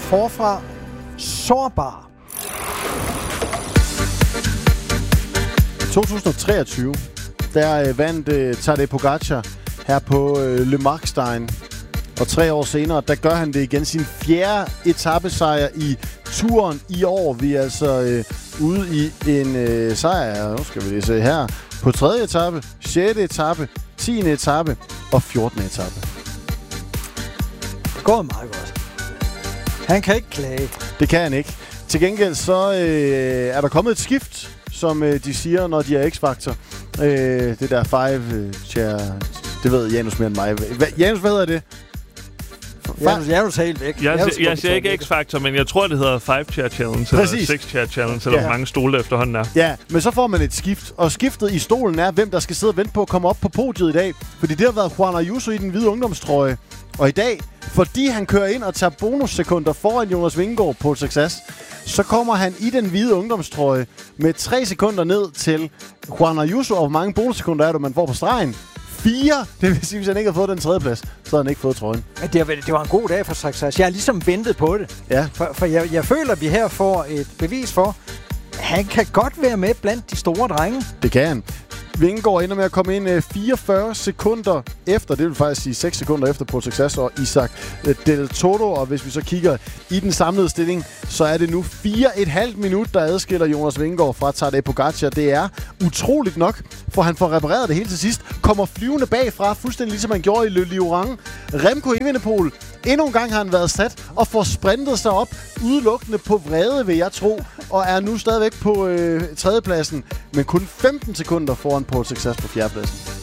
forfra. Sårbar. 2023, der vandt Tadej Pogačar her på Le Markstein. Og 3 år senere, der gør han det igen, sin 4. etapesejr i turen i år. Vi er altså ude i en sejr, nu skal vi lige se her, på 3. etape, 6. etape, 10. etape og 14. etape. Det går meget godt. Han kan ikke klage. Det kan han ikke. Til gengæld så er der kommet et skift, som de siger, når de er X-Factor. Det der 5-chair, det ved Janus mere end mig. Janus, hvad hedder det? Janus er helt væk. Jeg siger ikke X-Factor, men jeg tror, det hedder 5-chair challenge, præcis. Eller 6-chair challenge, eller hvor mange stole efterhånden er. Ja, men så får man et skift, og skiftet i stolen er, hvem der skal sidde og vente på at komme op på podiet i dag. Fordi det har været Juan Ayuso i den hvide ungdomstrøje. Og i dag, fordi han kører ind og tager bonussekunder foran Jonas Vingegaard på succes, så kommer han i den hvide ungdomstrøje med 3 sekunder ned til Juan Ayuso. Og hvor mange bonussekunder er det, man får på stregen? 4. Det vil sige, hvis han ikke har fået den 3. plads, så havde han ikke fået trøjen. Det var en god dag for succes. Jeg har ligesom ventet på det. Ja. For jeg føler, at vi her får et bevis for, at han kan godt være med blandt de store drenge. Det kan han. Vingegaard ender med at komme ind 44 sekunder efter, det vil faktisk sige 6 sekunder efter på succes, og Isaac Del Toro. Og hvis vi så kigger i den samlede stilling, så er det nu 4,5 minut, der adskiller Jonas Vingegaard fra Tadej Pogačar. Det er utroligt nok, for han får repareret det hele til sidst. Kommer flyvende bagfra, fuldstændig ligesom han gjorde i Le Liorang. Remco Evenepoel, endnu en gang har han været sat og får sprintet sig op udelukkende på vrede, vil jeg tro, og er nu stadigvæk på 3. pladsen, men kun 15 sekunder foran på succes på 4. pladsen.